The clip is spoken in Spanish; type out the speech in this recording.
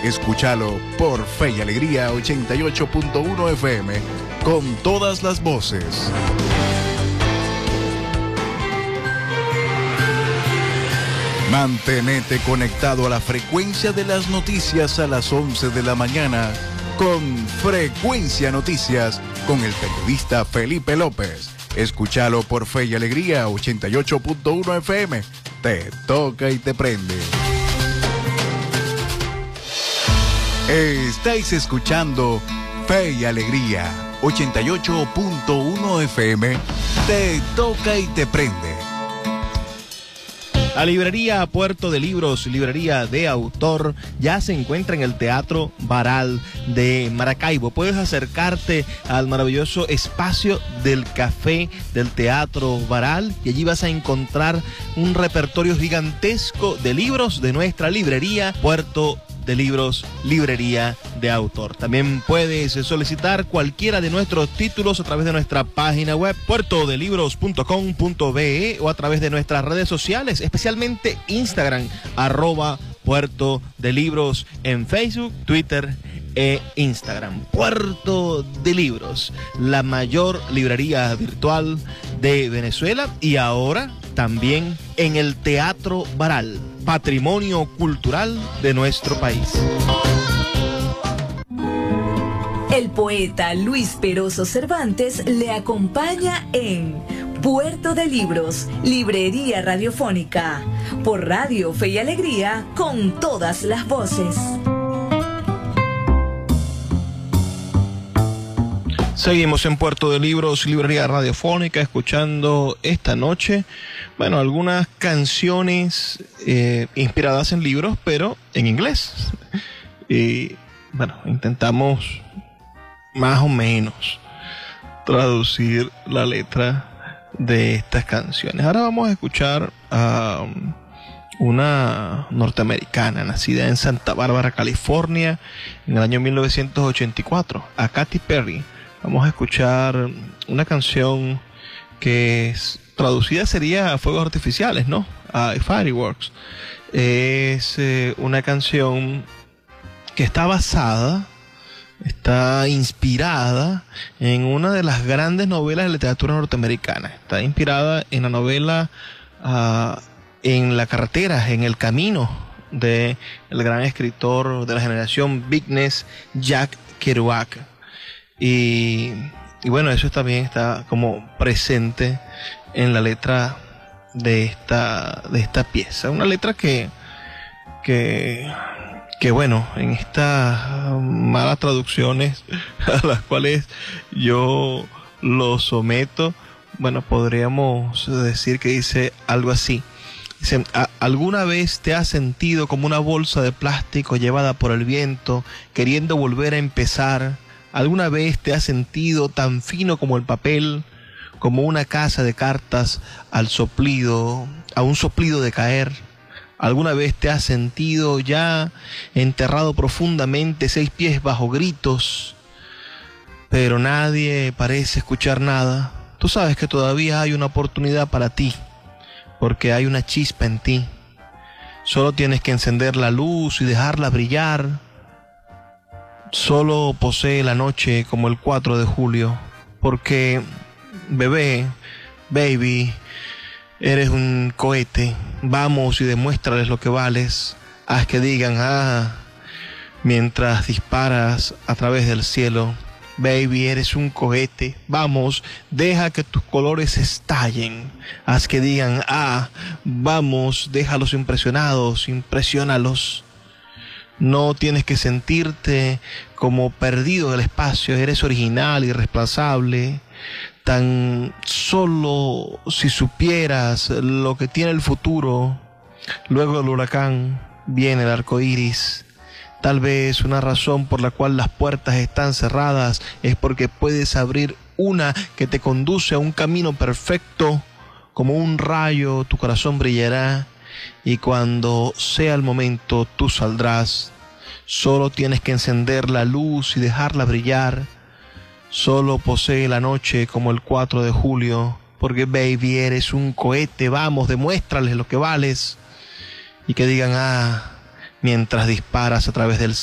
Escúchalo por Fe y Alegría 88.1 FM con todas las voces. Mantenete conectado a la frecuencia de las noticias a las 11 de la mañana con Frecuencia Noticias con el periodista Felipe López. Escúchalo por Fe y Alegría 88.1 FM. Te toca y te prende. Estáis escuchando Fe y Alegría 88.1 FM. Te toca y te prende. La librería Puerto de Libros, librería de autor, ya se encuentra en el Teatro Baral de Maracaibo. Puedes acercarte al maravilloso espacio del café del Teatro Baral y allí vas a encontrar un repertorio gigantesco de libros de nuestra librería Puerto de Libros, librería de autor. También puedes solicitar cualquiera de nuestros títulos a través de nuestra página web puertodelibros.com.be o a través de nuestras redes sociales, especialmente Instagram, @Puerto de Libros en Facebook, Twitter e Instagram. Puerto de Libros, la mayor librería virtual de Venezuela y ahora también en el Teatro Baral, patrimonio cultural de nuestro país. El poeta Luis Peroso Cervantes le acompaña en Puerto de Libros, librería radiofónica, por Radio Fe y Alegría, con todas las voces. Seguimos en Puerto de Libros, librería radiofónica, escuchando esta noche, bueno, algunas canciones inspiradas en libros, pero en inglés. Y bueno, intentamos más o menos traducir la letra de estas canciones. Ahora vamos a escuchar a una norteamericana nacida en Santa Bárbara, California, en el año 1984, a Katy Perry. Vamos a escuchar una canción que traducida sería Fuegos Artificiales, ¿no? Fireworks. Es una canción que está inspirada en una de las grandes novelas de literatura norteamericana. Está inspirada en la novela En la carretera, en el camino, de el gran escritor de la generación Beatles, Jack Kerouac. Y bueno, eso también está como presente en la letra de esta pieza. Una letra que bueno, en estas malas traducciones a las cuales yo lo someto, bueno, podríamos decir que dice algo así. Dice: ¿alguna vez te has sentido como una bolsa de plástico llevada por el viento, queriendo volver a empezar? ¿Alguna vez te has sentido tan fino como el papel, como una casa de cartas a un soplido de caer? ¿Alguna vez te has sentido ya enterrado profundamente, 6 pies bajo gritos, pero nadie parece escuchar nada? Tú sabes que todavía hay una oportunidad para ti, porque hay una chispa en ti. Solo tienes que encender la luz y dejarla brillar. Solo posee la noche como el 4 de julio, porque, baby, eres un cohete. Vamos y demuéstrales lo que vales. Haz que digan, mientras disparas a través del cielo. Baby, eres un cohete. Vamos, deja que tus colores estallen. Haz que digan, vamos, déjalos impresionados, impresiónalos. No tienes que sentirte como perdido en el espacio. Eres original, irreemplazable. Tan solo si supieras lo que tiene el futuro. Luego del huracán viene el arco iris. Tal vez una razón por la cual las puertas están cerradas es porque puedes abrir una que te conduce a un camino perfecto. Como un rayo, tu corazón brillará. Y cuando sea el momento, tú saldrás. Solo tienes que encender la luz y dejarla brillar. Solo posee la noche como el 4 de julio. Porque, baby, eres un cohete. Vamos, demuéstrales lo que vales. Y que digan, mientras disparas a través del